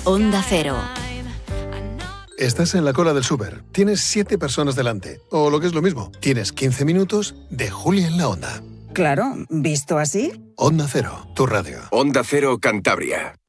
Onda Cero. Estás en la cola del súper, tienes 7 personas delante, o lo que es lo mismo, tienes 15 minutos de Julia en la Onda. Claro, visto así. Onda Cero, tu radio. Onda Cero Cantabria.